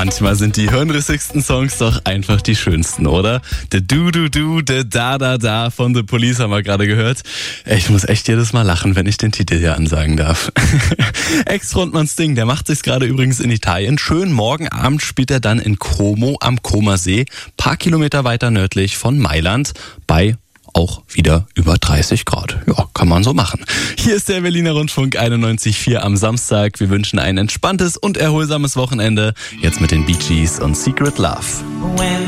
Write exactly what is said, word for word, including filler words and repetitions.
Manchmal sind die hirnrissigsten Songs doch einfach die schönsten, oder? The Du Du Du, The Da Da Da von The Police haben wir gerade gehört. Ich muss echt jedes Mal lachen, wenn ich den Titel hier ansagen darf. Ex-Frontmann Sting, der macht sich's gerade übrigens in Italien. Schön, morgen Abend spielt er dann in Como am Comersee, paar Kilometer weiter nördlich von Mailand, bei auch wieder über dreißig Grad. Ja, kann man so machen. Hier ist der Berliner Rundfunk einundneunzig Komma vier am Samstag. Wir wünschen ein entspanntes und erholsames Wochenende. Jetzt mit den Bee Gees und Secret Love.